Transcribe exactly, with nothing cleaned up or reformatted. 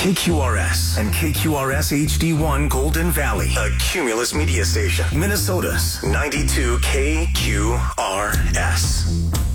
K Q R S and K Q R S H D one Golden Valley, a Cumulus media station, Minnesota's ninety-two K Q R S.